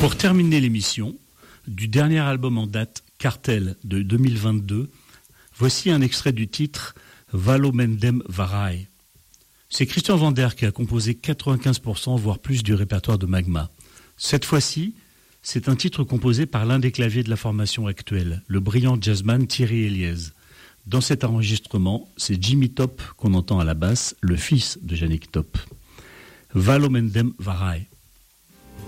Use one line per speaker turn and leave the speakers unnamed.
Pour terminer l'émission, du dernier album en date, Cartel, de 2022, voici un extrait du titre Valomendem Varai. C'est Christian Vander qui a composé 95% voire plus du répertoire de Magma. Cette fois-ci, c'est un titre composé par l'un des claviers de la formation actuelle, le brillant jazzman Thierry Eliez. Dans cet enregistrement, c'est Jimmy Top qu'on entend à la basse, le fils de Yannick Top. Valomendem Varai.